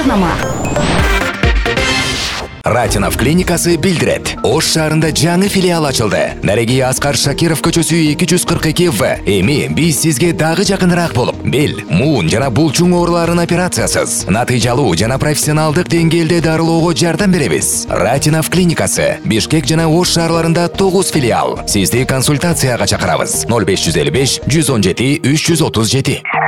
жарнама. Ратинов клиникасы билдирет. Ош шаарында жаңы филиал ачылды. Нарегий Аскар Шакиров көчөсү 242В. Эми биз сизге дагы жакыныраак болуп, бел, муун жана булчуң ооруларын операциясыз, натыйжалуу жана профессионалдык деңгээлде дарылоого жардам беребиз. Ратинов клиникасы Бишкек жана Ош шаарларында 9 филиал. Сизди консультацияга чакырабыз. 0555 117 337.